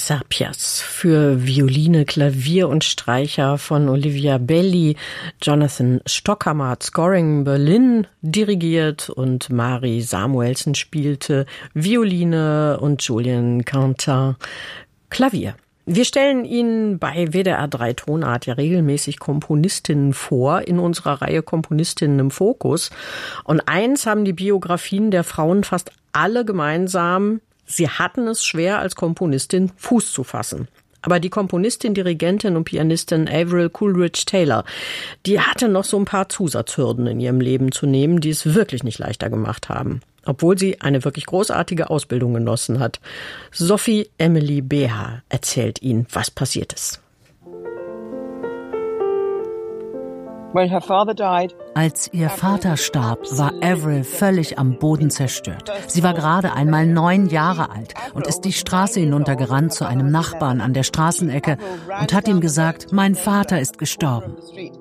Serpias für Violine, Klavier und Streicher von Olivia Belli. Jonathan Stockhammer hat Scoring Berlin dirigiert und Mari Samuelsen spielte Violine und Julien Quentin Klavier. Wir stellen Ihnen bei WDR 3 Tonart ja regelmäßig Komponistinnen vor in unserer Reihe Komponistinnen im Fokus. Und eins haben die Biografien der Frauen fast alle gemeinsam: Sie hatten es schwer, als Komponistin Fuß zu fassen. Aber die Komponistin, Dirigentin und Pianistin Avril Coleridge Taylor, die hatte noch so ein paar Zusatzhürden in ihrem Leben zu nehmen, die es wirklich nicht leichter gemacht haben. Obwohl sie eine wirklich großartige Ausbildung genossen hat. Sophie Emily Beha erzählt Ihnen, was passiert ist. Als ihr Vater starb, war Avril völlig am Boden zerstört. Sie war gerade einmal 9 Jahre alt und ist die Straße hinuntergerannt zu einem Nachbarn an der Straßenecke und hat ihm gesagt, mein Vater ist gestorben.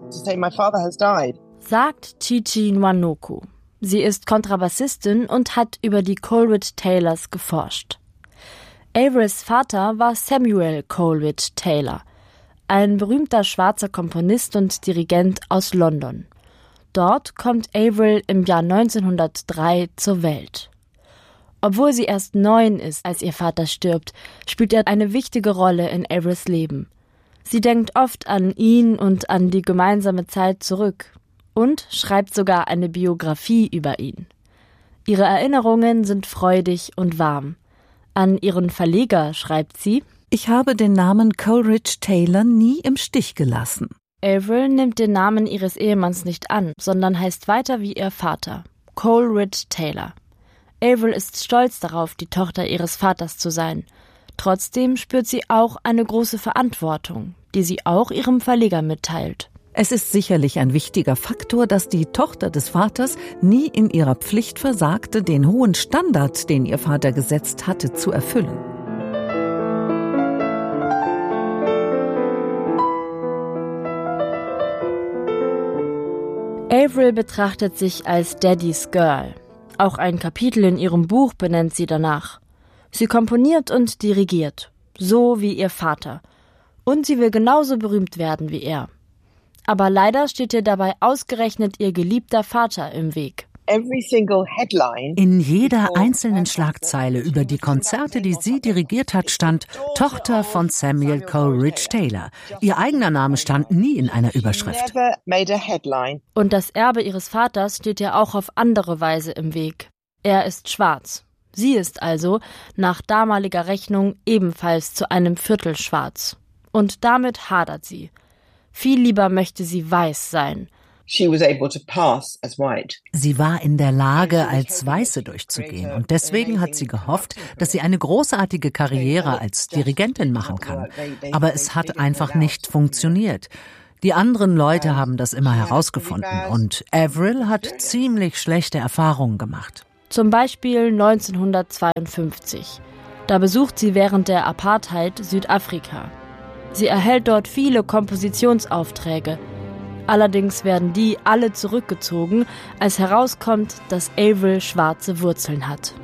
Sagt Chichi Nwanoko. Sie ist Kontrabassistin und hat über die Coleridge Taylors geforscht. Avrils Vater war Samuel Coleridge Taylor, ein berühmter schwarzer Komponist und Dirigent aus London. Dort kommt Avril im Jahr 1903 zur Welt. Obwohl sie erst 9 ist, als ihr Vater stirbt, spielt er eine wichtige Rolle in Avrils Leben. Sie denkt oft an ihn und an die gemeinsame Zeit zurück und schreibt sogar eine Biografie über ihn. Ihre Erinnerungen sind freudig und warm. An ihren Verleger schreibt sie: Ich habe den Namen Coleridge Taylor nie im Stich gelassen. Avril nimmt den Namen ihres Ehemanns nicht an, sondern heißt weiter wie ihr Vater, Coleridge Taylor. Avril ist stolz darauf, die Tochter ihres Vaters zu sein. Trotzdem spürt sie auch eine große Verantwortung, die sie auch ihrem Verleger mitteilt. Es ist sicherlich ein wichtiger Faktor, dass die Tochter des Vaters nie in ihrer Pflicht versagte, den hohen Standard, den ihr Vater gesetzt hatte, zu erfüllen. Avril betrachtet sich als Daddy's Girl. Auch ein Kapitel in ihrem Buch benennt sie danach. Sie komponiert und dirigiert, so wie ihr Vater. Und sie will genauso berühmt werden wie er. Aber leider steht ihr dabei ausgerechnet ihr geliebter Vater im Weg. In jeder einzelnen Schlagzeile über die Konzerte, die sie dirigiert hat, stand Tochter von Samuel Coleridge Taylor. Ihr eigener Name stand nie in einer Überschrift. Und das Erbe ihres Vaters steht ihr auch auf andere Weise im Weg. Er ist schwarz. Sie ist also, nach damaliger Rechnung, ebenfalls zu einem Viertel schwarz. Und damit hadert sie. Viel lieber möchte sie weiß sein. Sie war in der Lage, als Weiße durchzugehen. Und deswegen hat sie gehofft, dass sie eine großartige Karriere als Dirigentin machen kann. Aber es hat einfach nicht funktioniert. Die anderen Leute haben das immer herausgefunden. Und Avril hat ziemlich schlechte Erfahrungen gemacht. Zum Beispiel 1952. Da besucht sie während der Apartheid Südafrika. Sie erhält dort viele Kompositionsaufträge. Allerdings werden die alle zurückgezogen, als herauskommt, dass Avril schwarze Wurzeln hat.